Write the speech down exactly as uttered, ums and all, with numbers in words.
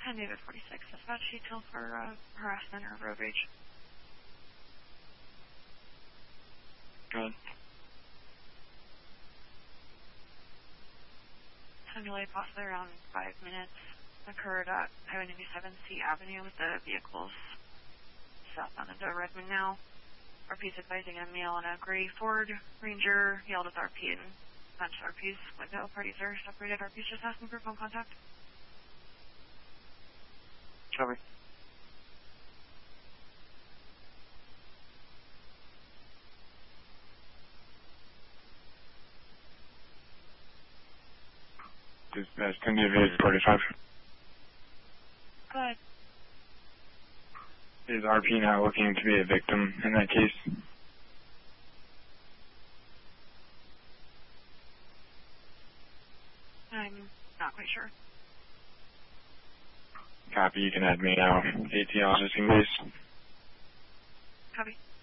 ten David forty-six, dispatch detail for uh, harassment or road rage. Good. Time delay possibly around five minutes. Occurred at Highway ninety-seven C Avenue with the vehicles southbound into Redmond now. R P's advising a male in a gray Ford Ranger yelled at R P and matched R P's window. Parties are separated. R P's just asking for phone contact. Copy. Dispatch ten David forty-five. Go ahead. Is R P now looking to be a victim in that case? I'm not quite sure. Copy, you can add me now. A T L just in case. Copy.